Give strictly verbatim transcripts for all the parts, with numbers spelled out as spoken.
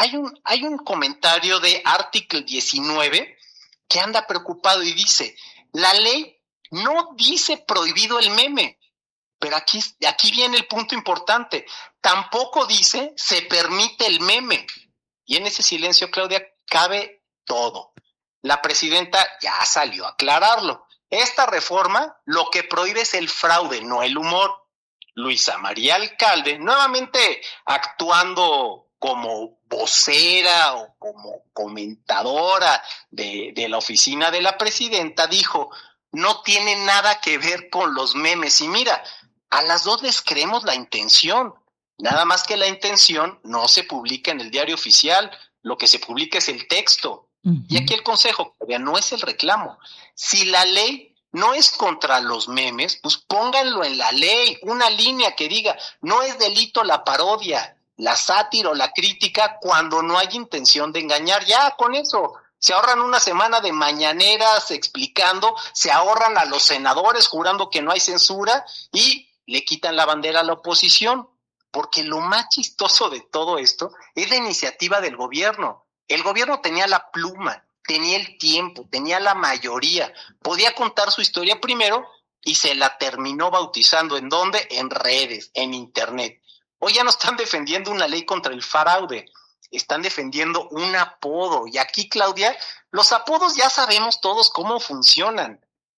hay un, hay un comentario de Artículo diecinueve que anda preocupado y dice, la ley no dice prohibido el meme, pero aquí, aquí viene el punto importante, tampoco dice se permite el meme. Y en ese silencio, Claudia, cabe todo. La presidenta ya salió a aclararlo. Esta reforma lo que prohíbe es el fraude, no el humor. Luisa María Alcalde, nuevamente actuando como vocera o como comentadora de, de la oficina de la presidenta, dijo, no tiene nada que ver con los memes. Y mira, a las dos les creemos la intención, nada más que la intención no se publica en el diario oficial, lo que se publica es el texto. Uh-huh. Y aquí el consejo, no es el reclamo. Si la ley no es contra los memes, pues pónganlo en la ley, una línea que diga, no es delito la parodia, la sátira o la crítica cuando no hay intención de engañar. Ya con eso se ahorran una semana de mañaneras explicando, se ahorran a los senadores jurando que no hay censura y le quitan la bandera a la oposición, porque lo más chistoso de todo esto es la iniciativa del gobierno. El gobierno tenía la pluma, tenía el tiempo, tenía la mayoría, podía contar su historia primero y se la terminó bautizando. ¿En dónde? En redes, en internet. Hoy ya no están defendiendo una ley contra el fraude, están defendiendo un apodo. Y aquí, Claudia, los apodos ya sabemos todos cómo funcionan.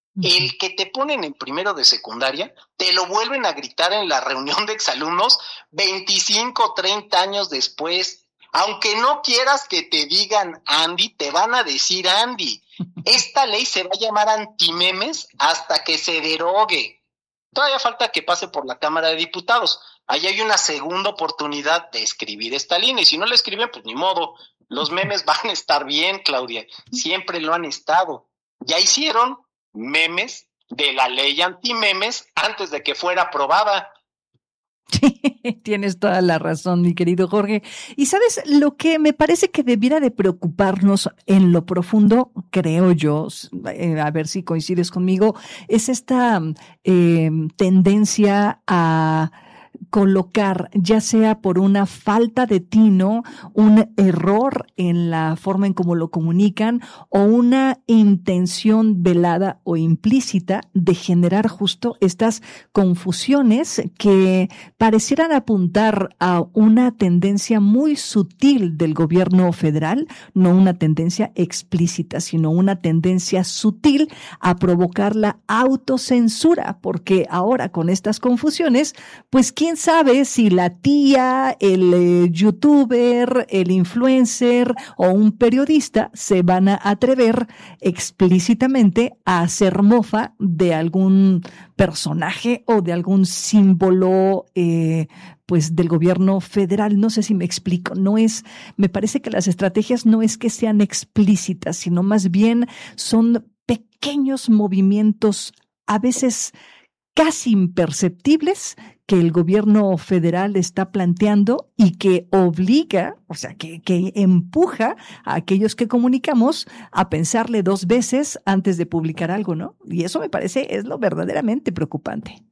El que te ponen en primero de secundaria, te lo vuelven a gritar en la reunión de exalumnos veinticinco, treinta años después. Aunque no quieras que te digan Andy, te van a decir Andy. Esta ley se va a llamar antimemes hasta que se derogue. Todavía falta que pase por la Cámara de Diputados. Ahí hay una segunda oportunidad de escribir esta línea. Y si no la escriben, pues ni modo. Los memes van a estar bien, Claudia. Siempre lo han estado. Ya hicieron memes de la ley antimemes antes de que fuera aprobada. Tienes toda la razón, mi querido Jorge. Y sabes, lo que me parece que debiera de preocuparnos en lo profundo, creo yo, eh, a ver si coincides conmigo, es esta eh, tendencia a colocar, ya sea por una falta de tino, un error en la forma en cómo lo comunican o una intención velada o implícita de generar justo estas confusiones que parecieran apuntar a una tendencia muy sutil del gobierno federal, no una tendencia explícita, sino una tendencia sutil a provocar la autocensura, porque ahora con estas confusiones, pues quién sabe si la tía, el eh, youtuber, el influencer o un periodista se van a atrever explícitamente a hacer mofa de algún personaje o de algún símbolo eh, pues del gobierno federal. No sé si me explico. No es, me parece que las estrategias no es que sean explícitas, sino más bien son pequeños movimientos, a veces casi imperceptibles, que el gobierno federal está planteando y que obliga, o sea, que, que empuja a aquellos que comunicamos a pensarle dos veces antes de publicar algo, ¿no? Y eso me parece es lo verdaderamente preocupante.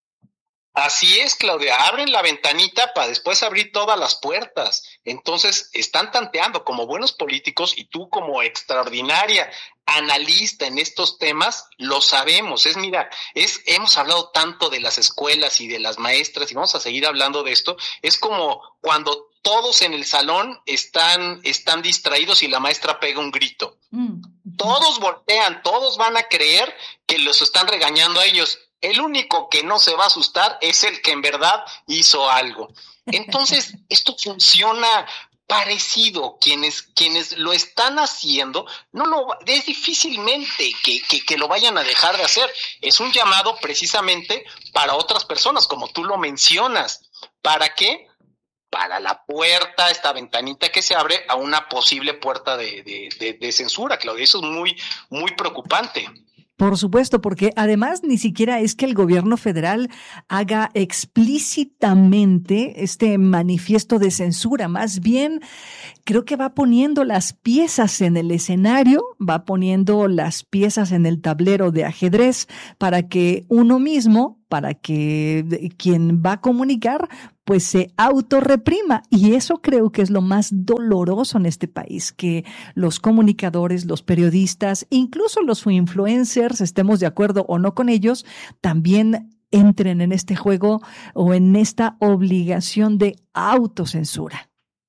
Así es, Claudia, abren la ventanita para después abrir todas las puertas. Entonces están tanteando como buenos políticos y tú como extraordinaria analista en estos temas, lo sabemos. Es, mira, es, hemos hablado tanto de las escuelas y de las maestras y vamos a seguir hablando de esto. Es como cuando todos en el salón están, están distraídos y la maestra pega un grito. Mm. Todos voltean, todos van a creer que los están regañando a ellos. El único que no se va a asustar es el que en verdad hizo algo. Entonces, esto funciona parecido. Quienes, quienes lo están haciendo, no lo, es difícilmente que, que, que lo vayan a dejar de hacer. Es un llamado precisamente para otras personas, como tú lo mencionas. ¿Para qué? Para la puerta, esta ventanita que se abre a una posible puerta de, de, de, de censura, Claudia. Eso es muy, muy preocupante. Por supuesto, porque además ni siquiera es que el gobierno federal haga explícitamente este manifiesto de censura, más bien creo que va poniendo las piezas en el escenario, va poniendo las piezas en el tablero de ajedrez para que uno mismo, para que quien va a comunicar pues se autorreprima. Y eso creo que es lo más doloroso en este país, que los comunicadores, los periodistas, incluso los influencers, estemos de acuerdo o no con ellos, también entren en este juego o en esta obligación de autocensura.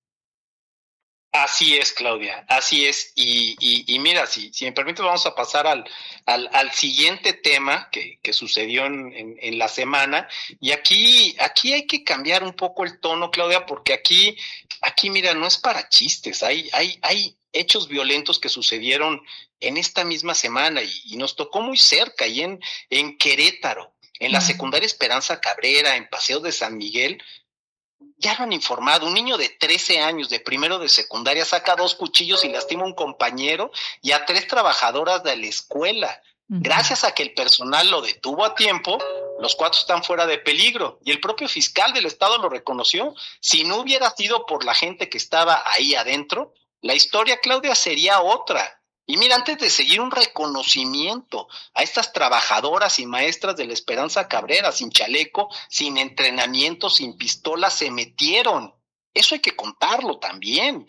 Así es, Claudia, así es. Y, y, y mira, si, si me permite, vamos a pasar al, al, al siguiente tema que, que sucedió en, en, en la semana. Y aquí, aquí hay que cambiar un poco el tono, Claudia, porque aquí, aquí, mira, no es para chistes. Hay, hay, hay hechos violentos que sucedieron en esta misma semana y, y nos tocó muy cerca, y en, en Querétaro, en la secundaria Esperanza Cabrera, en Paseo de San Miguel. Ya lo han informado, un niño de trece años de primero de secundaria saca dos cuchillos y lastima a un compañero y a tres trabajadoras de la escuela. Uh-huh. Gracias a que el personal lo detuvo a tiempo, los cuatro están fuera de peligro y el propio fiscal del estado lo reconoció. Si no hubiera sido por la gente que estaba ahí adentro, la historia, Claudia, sería otra. Y mira, antes de seguir, un reconocimiento a estas trabajadoras y maestras de la Esperanza Cabrera, sin chaleco, sin entrenamiento, sin pistola, se metieron. Eso hay que contarlo también.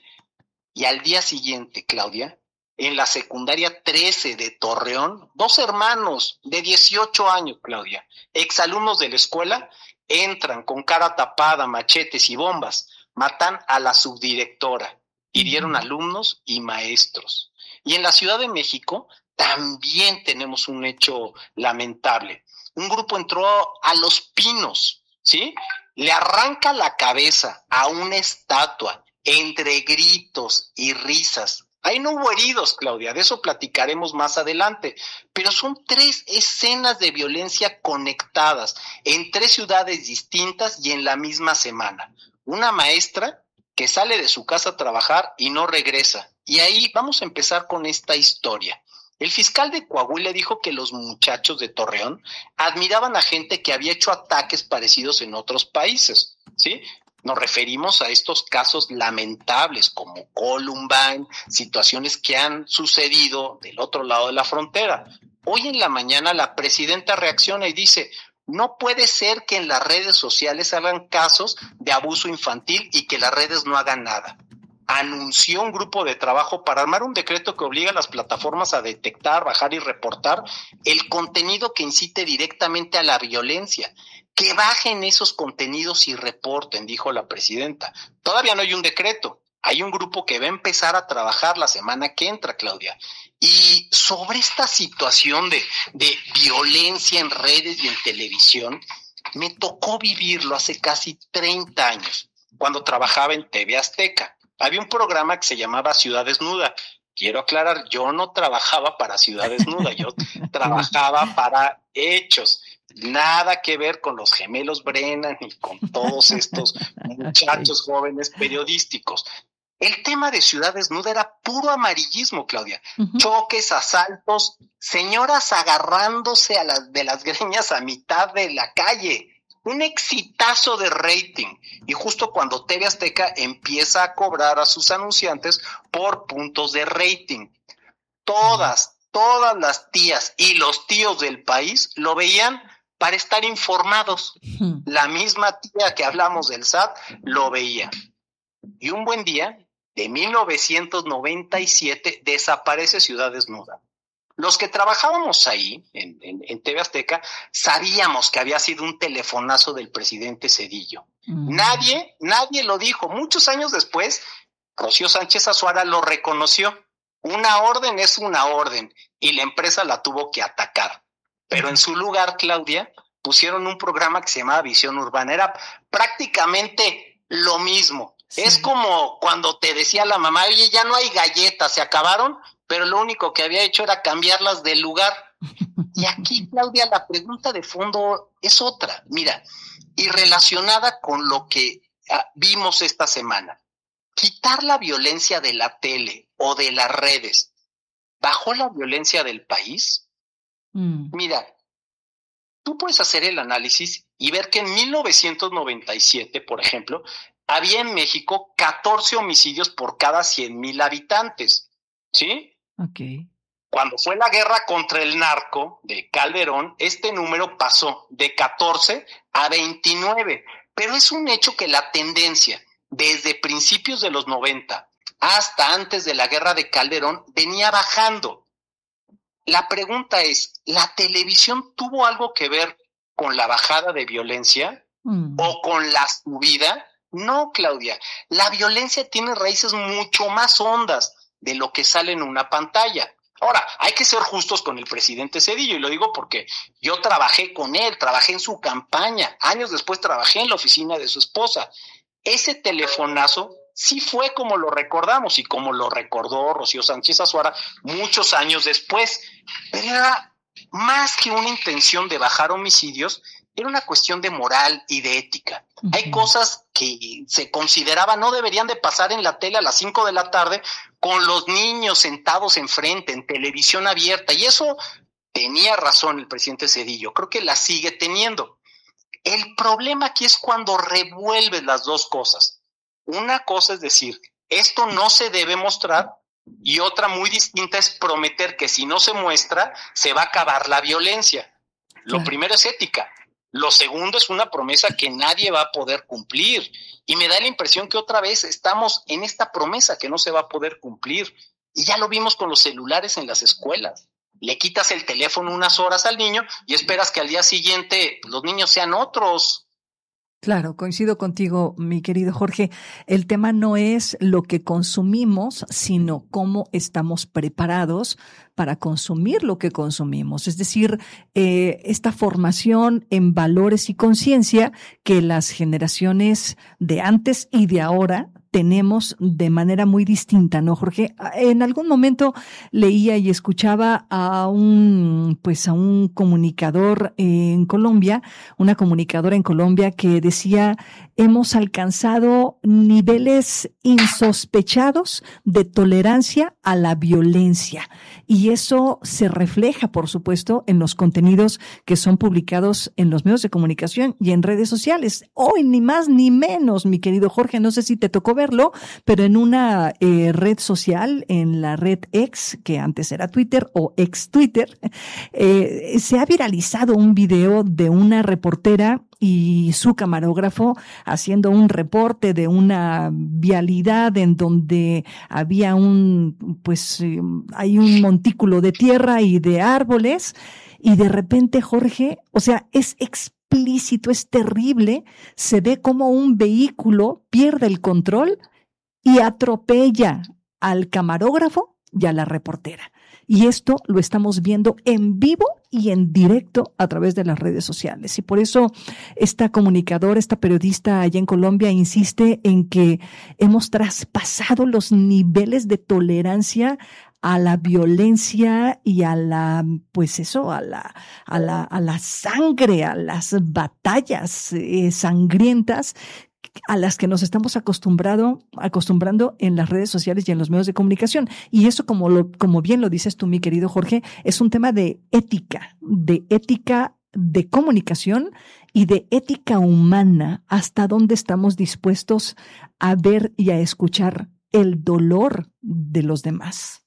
Y al día siguiente, Claudia, en la secundaria trece de Torreón, dos hermanos de dieciocho años, Claudia, exalumnos de la escuela, entran con cara tapada, machetes y bombas, matan a la subdirectora, hirieron alumnos y maestros. Y en la Ciudad de México también tenemos un hecho lamentable. Un grupo entró a Los Pinos, ¿sí? Le arranca la cabeza a una estatua entre gritos y risas. Ahí no hubo heridos, Claudia, de eso platicaremos más adelante. Pero son tres escenas de violencia conectadas en tres ciudades distintas y en la misma semana. Una maestra que sale de su casa a trabajar y no regresa. Y ahí vamos a empezar con esta historia. El fiscal de Coahuila dijo que los muchachos de Torreón admiraban a gente que había hecho ataques parecidos en otros países, ¿sí? Nos referimos a estos casos lamentables como Columbine, situaciones que han sucedido del otro lado de la frontera. Hoy en la mañana la presidenta reacciona y dice: no puede ser que en las redes sociales hagan casos de abuso infantil y que las redes no hagan nada. Anunció un grupo de trabajo para armar un decreto que obliga a las plataformas a detectar, bajar y reportar el contenido que incite directamente a la violencia. Que bajen esos contenidos y reporten, dijo la presidenta. Todavía no hay un decreto. Hay un grupo que va a empezar a trabajar la semana que entra, Claudia. Y sobre esta situación de, de violencia en redes y en televisión, me tocó vivirlo hace casi treinta años, cuando trabajaba en T V Azteca. Había un programa que se llamaba Ciudad Desnuda. Quiero aclarar, yo no trabajaba para Ciudad Desnuda, yo trabajaba para Hechos. Nada que ver con los gemelos Brennan ni con todos estos muchachos jóvenes periodísticos. El tema de Ciudad Desnuda era puro amarillismo, Claudia. Uh-huh. Choques, asaltos, señoras agarrándose a las, de las greñas a mitad de la calle. Un exitazo de rating. Y justo cuando T V Azteca empieza a cobrar a sus anunciantes por puntos de rating. Todas, todas las tías y los tíos del país lo veían para estar informados. Uh-huh. La misma tía que hablamos del S A T lo veía. Y un buen día, de mil novecientos noventa y siete, desaparece Ciudad Desnuda. Los que trabajábamos ahí, en, en, en T V Azteca, sabíamos que había sido un telefonazo del presidente Zedillo. Mm. Nadie, nadie lo dijo. Muchos años después, Rocío Sánchez Azuara lo reconoció. Una orden es una orden, y la empresa la tuvo que atacar. Pero en su lugar, Claudia, pusieron un programa que se llamaba Visión Urbana. Era prácticamente lo mismo. Sí. Es como cuando te decía la mamá: oye, ya no hay galletas, se acabaron, pero lo único que había hecho era cambiarlas de lugar. Y aquí, Claudia, la pregunta de fondo es otra. Mira, y relacionada con lo que ah, vimos esta semana. Quitar la violencia de la tele o de las redes, ¿bajó la violencia del país? Mm. Mira, tú puedes hacer el análisis y ver que en mil novecientos noventa y siete, por ejemplo, había en México catorce homicidios por cada cien mil habitantes, ¿sí? Okay. Cuando fue la guerra contra el narco de Calderón, este número pasó de catorce a veintinueve. Pero es un hecho que la tendencia desde principios de los noventa hasta antes de la guerra de Calderón venía bajando. La pregunta es, ¿la televisión tuvo algo que ver con la bajada de violencia mm. o con la subida? No, Claudia, la violencia tiene raíces mucho más hondas de lo que sale en una pantalla. Ahora, hay que ser justos con el presidente Zedillo, y lo digo porque yo trabajé con él, trabajé en su campaña, años después trabajé en la oficina de su esposa. Ese telefonazo sí fue como lo recordamos y como lo recordó Rocío Sánchez Azuara muchos años después, pero era más que una intención de bajar homicidios, era una cuestión de moral y de ética. Uh-huh. Hay cosas que se consideraban no deberían de pasar en la tele a las cinco de la tarde con los niños sentados enfrente, en televisión abierta, y eso tenía razón el presidente Zedillo, creo que la sigue teniendo. El problema aquí es cuando revuelves las dos cosas. Una cosa es decir, esto no se debe mostrar, y otra muy distinta es prometer que si no se muestra, se va a acabar la violencia. Lo claro. primero es ética. Lo segundo es una promesa que nadie va a poder cumplir. Y me da la impresión que otra vez estamos en esta promesa que no se va a poder cumplir. Y ya lo vimos con los celulares en las escuelas. Le quitas el teléfono unas horas al niño y esperas que al día siguiente los niños sean otros. Claro, coincido contigo, mi querido Jorge. El tema no es lo que consumimos, sino cómo estamos preparados para consumir lo que consumimos. Es decir, eh, esta formación en valores y conciencia que las generaciones de antes y de ahora tenemos de manera muy distinta, ¿no, Jorge? En algún momento leía y escuchaba a un, pues a un comunicador en Colombia, una comunicadora en Colombia que decía, hemos alcanzado niveles insospechados de tolerancia a la violencia. Y eso se refleja, por supuesto, en los contenidos que son publicados en los medios de comunicación y en redes sociales. Hoy, ni más ni menos, mi querido Jorge, no sé si te tocó verlo, pero en una eh, red social, en la red X, que antes era Twitter o ex Twitter, eh, se ha viralizado un video de una reportera y su camarógrafo haciendo un reporte de una vialidad en donde había un, pues, hay un montículo de tierra y de árboles, y de repente, Jorge, o sea, es explícito, es terrible, se ve como un vehículo pierde el control y atropella al camarógrafo y a la reportera. Y esto lo estamos viendo en vivo y en directo a través de las redes sociales. Y por eso esta comunicadora, esta periodista allá en Colombia insiste en que hemos traspasado los niveles de tolerancia a la violencia y a la, pues eso, a la, a la, a la sangre, a las batallas eh, sangrientas a las que nos estamos acostumbrado, acostumbrando en las redes sociales y en los medios de comunicación. Y eso, como lo, como bien lo dices tú, mi querido Jorge, es un tema de ética, de ética de comunicación y de ética humana, hasta dónde estamos dispuestos a ver y a escuchar el dolor de los demás.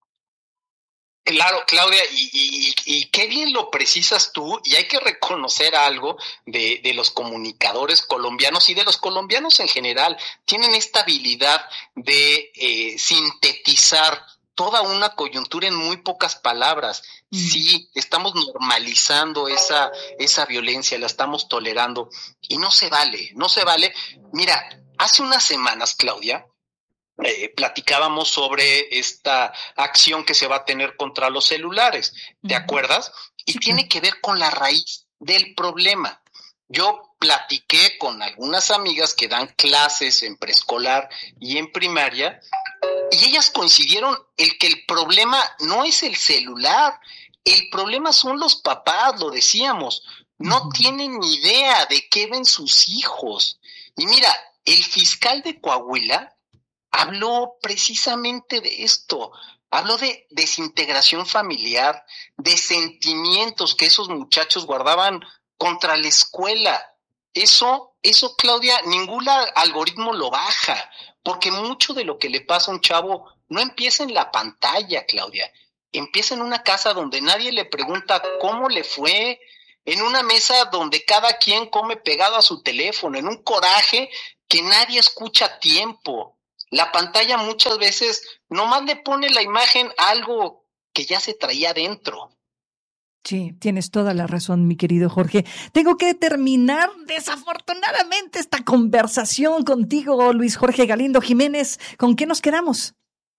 Claro, Claudia, y, y, y qué bien lo precisas tú, y hay que reconocer algo de, de los comunicadores colombianos y de los colombianos en general. Tienen esta habilidad de eh, sintetizar toda una coyuntura en muy pocas palabras. Mm. Sí, estamos normalizando esa, esa violencia, la estamos tolerando, y no se vale, no se vale. Mira, hace unas semanas, Claudia, Eh, platicábamos sobre esta acción que se va a tener contra los celulares, ¿te acuerdas? Y sí, tiene que ver con la raíz del problema. Yo platiqué con algunas amigas que dan clases en preescolar y en primaria, y ellas coincidieron en que el problema no es el celular, el problema son los papás, lo decíamos, no uh-huh. tienen ni idea de qué ven sus hijos. Y mira, el fiscal de Coahuila habló precisamente de esto, habló de desintegración familiar, de sentimientos que esos muchachos guardaban contra la escuela. Eso, eso, Claudia, ningún algoritmo lo baja, porque mucho de lo que le pasa a un chavo no empieza en la pantalla, Claudia, empieza en una casa donde nadie le pregunta cómo le fue, en una mesa donde cada quien come pegado a su teléfono, en un coraje que nadie escucha a tiempo. La pantalla muchas veces nomás le pone la imagen a algo que ya se traía adentro. Sí, tienes toda la razón, mi querido Jorge. Tengo que terminar desafortunadamente esta conversación contigo, Luis Jorge Galindo Jiménez. ¿Con qué nos quedamos?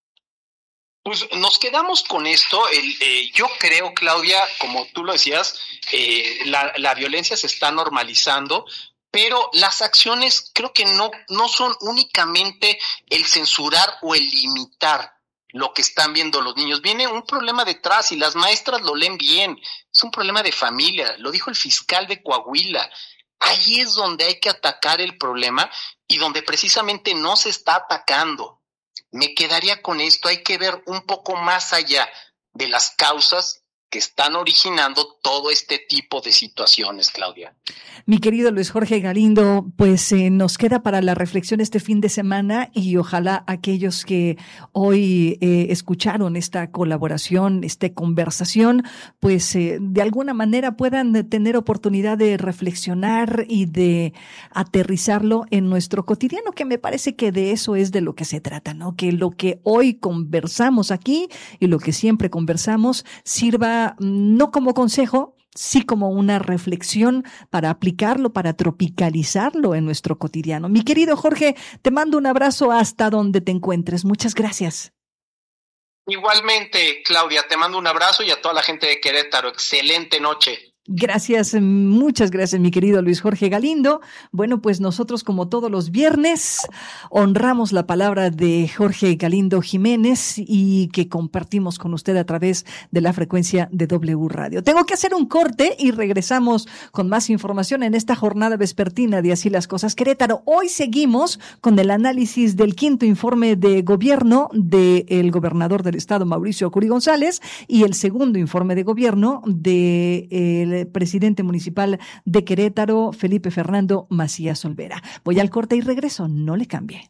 Pues nos quedamos con esto. El, eh, yo creo, Claudia, como tú lo decías, eh, la, la violencia se está normalizando, pero las acciones creo que no, no son únicamente el censurar o el limitar lo que están viendo los niños. Viene un problema detrás y las maestras lo leen bien. Es un problema de familia, lo dijo el fiscal de Coahuila. Ahí es donde hay que atacar el problema y donde precisamente no se está atacando. Me quedaría con esto, hay que ver un poco más allá de las causas que están originando todo este tipo de situaciones, Claudia. Mi querido Luis Jorge Galindo, pues eh, nos queda para la reflexión este fin de semana y ojalá aquellos que hoy eh, escucharon esta colaboración, esta conversación, pues eh, de alguna manera puedan tener oportunidad de reflexionar y de aterrizarlo en nuestro cotidiano, que me parece que de eso es de lo que se trata, ¿no? Que lo que hoy conversamos aquí y lo que siempre conversamos sirva no como consejo, sí como una reflexión para aplicarlo, para tropicalizarlo en nuestro cotidiano. Mi querido Jorge, te mando un abrazo hasta donde te encuentres. Muchas gracias. Igualmente, Claudia, te mando un abrazo y a toda la gente de Querétaro. Excelente noche. Gracias, muchas gracias, mi querido Luis Jorge Galindo. Bueno, pues nosotros, como todos los viernes, honramos la palabra de Jorge Galindo Jiménez y que compartimos con usted a través de la frecuencia de W Radio. Tengo que hacer un corte y regresamos con más información en esta jornada vespertina de Así las Cosas Querétaro. Hoy seguimos con el análisis del quinto informe de gobierno del gobernador del estado, Mauricio Curi González, y el segundo informe de gobierno de el presidente municipal de Querétaro, Felipe Fernando Macías Olvera. Voy al corte y regreso, no le cambie.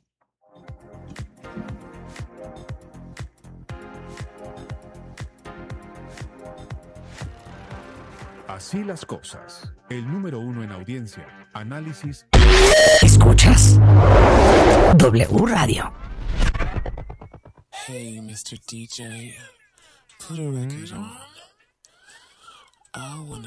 Así las cosas. El número uno en audiencia, análisis. ¿Escuchas? W Radio. Hey, mister D J, put a record on. I wanna